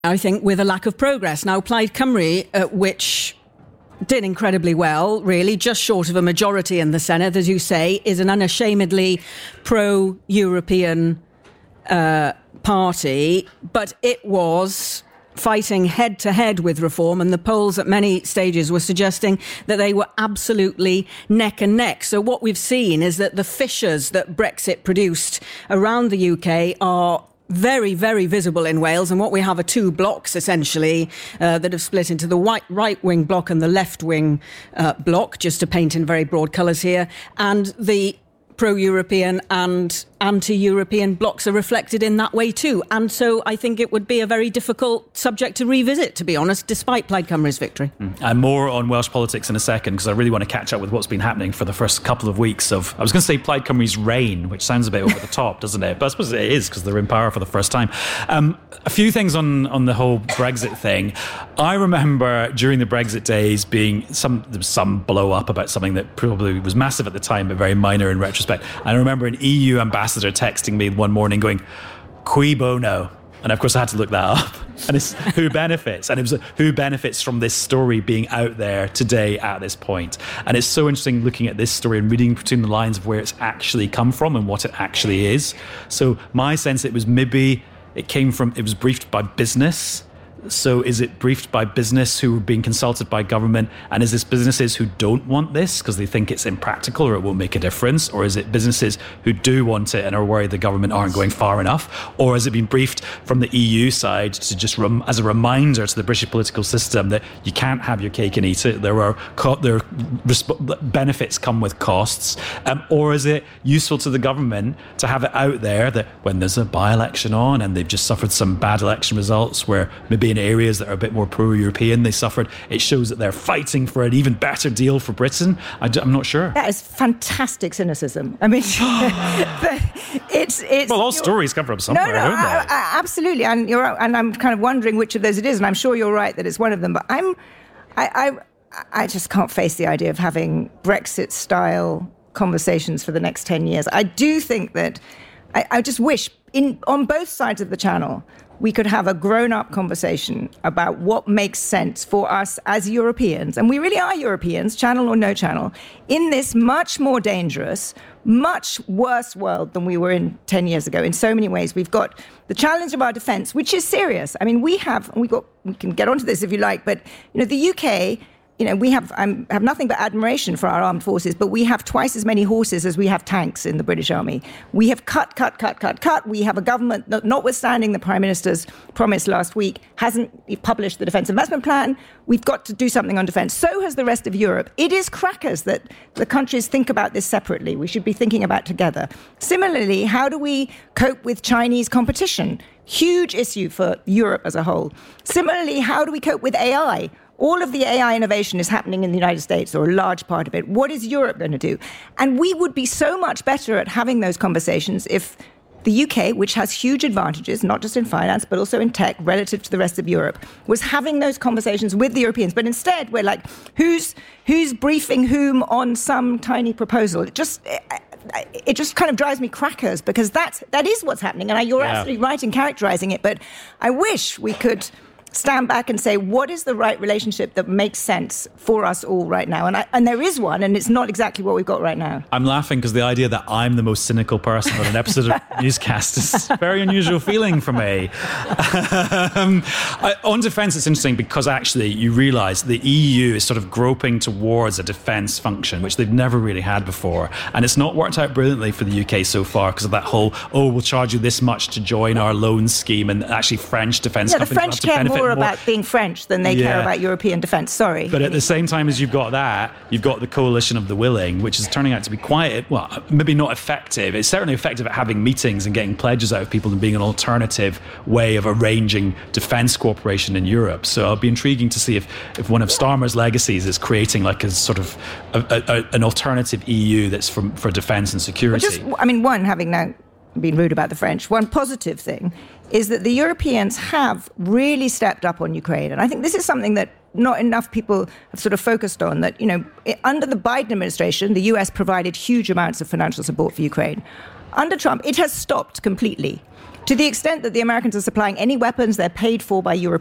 I think, with a lack of progress. Now, Plaid Cymru, which did incredibly well, really, just short of a majority in the Senedd, as you say, is an unashamedly pro-European party, but it was fighting head-to-head with Reform, and the polls at many stages were suggesting that they were absolutely neck and neck. So what we've seen is that the fissures that Brexit produced around the UK are very, very visible in Wales, and what we have are two blocks, essentially, that have split into the right-wing block and the left-wing block, just to paint in very broad colours here, and the pro-European and anti-European blocks are reflected in that way too. And so I think it would be a very difficult subject to revisit, to be honest, despite Plaid Cymru's victory. And more on Welsh politics in a second, because I really want to catch up with what's been happening for the first couple of weeks of, I was going to say Plaid Cymru's reign, which sounds a bit over the top, doesn't it? But I suppose it is, because they're in power for the first time. A few things on the whole Brexit thing. I remember during the Brexit days there was some blow up about something that probably was massive at the time, but very minor in retrospect. And I remember an EU ambassador texting me one morning going, "Cui bono?" And of course I had to look that up. And it's who benefits? And it was who benefits from this story being out there today at this point. And it's so interesting looking at this story and reading between the lines of where it's actually come from and what it actually is. So my sense, it was briefed by business. So is it briefed by business who are being consulted by government? And is this businesses who don't want this because they think it's impractical or it won't make a difference? Or is it businesses who do want it and are worried the government aren't going far enough? Or has it been briefed from the EU side to just as a reminder to the British political system that you can't have your cake and eat it? There are benefits come with costs. Or is it useful to the government to have it out there that when there's a by-election on and they've just suffered some bad election results where maybe in areas that are a bit more pro-European they suffered, it shows that they're fighting for an even better deal for Britain? I'm not sure. That is fantastic cynicism. I mean, it's well, all stories come from somewhere, don't they? Absolutely, and I'm kind of wondering which of those it is, and I'm sure you're right that it's one of them. But I just can't face the idea of having Brexit-style conversations for the next 10 years. I do think that I just wish on both sides of the channel we could have a grown-up conversation about what makes sense for us as Europeans, and we really are Europeans, channel or no channel, in this much more dangerous, much worse world than we were in 10 years ago. In so many ways, we've got the challenge of our defence, which is serious. I mean, we can get onto this if you like, but the UK. We have nothing but admiration for our armed forces, but we have twice as many horses as we have tanks in the British Army. We have cut. We have a government that, notwithstanding the Prime Minister's promise last week, hasn't published the Defence Investment Plan. We've got to do something on defence. So has the rest of Europe. It is crackers that the countries think about this separately. We should be thinking about together. Similarly, how do we cope with Chinese competition? Huge issue for Europe as a whole. Similarly, how do we cope with AI? All of the AI innovation is happening in the United States, or a large part of it. What is Europe going to do? And we would be so much better at having those conversations if the UK, which has huge advantages, not just in finance, but also in tech, relative to the rest of Europe, was having those conversations with the Europeans. But instead, we're like, who's briefing whom on some tiny proposal? It just kind of drives me crackers, because that is what's happening. And you're absolutely right in characterizing it. But I wish we could stand back and say, what is the right relationship that makes sense for us all right now? And there is one, and it's not exactly what we've got right now. I'm laughing because the idea that I'm the most cynical person on an episode of Newscast is a very unusual feeling for me. On defence, it's interesting because actually you realise the EU is sort of groping towards a defence function, which they've never really had before. And it's not worked out brilliantly for the UK so far because of that whole, we'll charge you this much to join our loan scheme, and actually French defence companies have to benefit more about being French than they care about European defence. Sorry. But at the same time as you've got that, you've got the coalition of the willing, which is turning out to be quite, maybe not effective. It's certainly effective at having meetings and getting pledges out of people and being an alternative way of arranging defence cooperation in Europe. So it'll be intriguing to see if one of Starmer's legacies is creating like a sort of an alternative EU that's for defence and security. One, having now been rude about the French, one positive thing is that the Europeans have really stepped up on Ukraine. And I think this is something that not enough people have sort of focused on, that, under the Biden administration, the US provided huge amounts of financial support for Ukraine. Under Trump, it has stopped completely. To the extent that the Americans are supplying any weapons, they're paid for by Europeans.